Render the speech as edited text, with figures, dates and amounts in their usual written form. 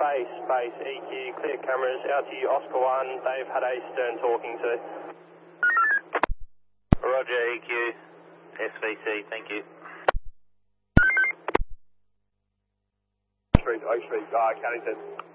Base, EQ, clear cameras, out to you, Oscar 1, Dave had a Stern talking to. Roger, EQ, SVC, thank you. Oak Street, Cannington.